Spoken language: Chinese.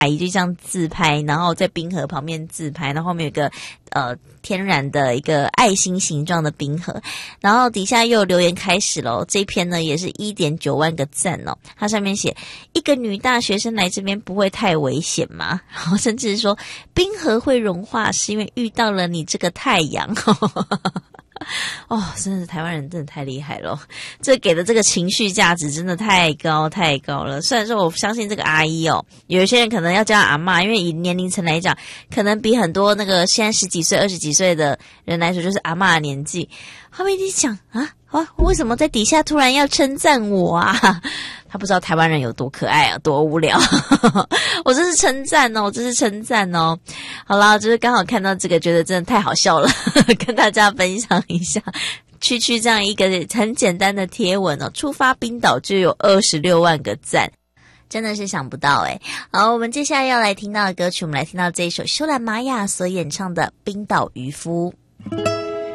阿姨就这样自拍，然后在冰河旁边自拍，然后后面有一个天然的一个爱心形状的冰河，然后底下又有留言开始咯，这篇呢也是 1.9 万个赞哦。它上面写一个女大学生来这边不会太危险吗？然后甚至说冰河会融化是因为遇到了你这个太阳。哦，真的是台湾人真的太厉害了，这给的这个情绪价值真的太高太高了。虽然说我相信这个阿姨哦，有一些人可能要叫阿嬷，因为以年龄层来讲，可能比很多那个现在10几岁20几岁的人来说就是阿嬷的年纪。他们一直讲为什么在底下突然要称赞我啊？他不知道台湾人有多可爱啊，多无聊。我这是称赞哦，这是称赞哦。好啦，就是刚好看到这个，觉得真的太好笑了，跟大家分享一下。区这样一个很简单的贴文哦，出发冰岛就有26万个赞。真的是想不到诶。好，我们接下来要来听到的歌曲，我们来听到这一首修兰玛雅所演唱的《冰岛渔夫》。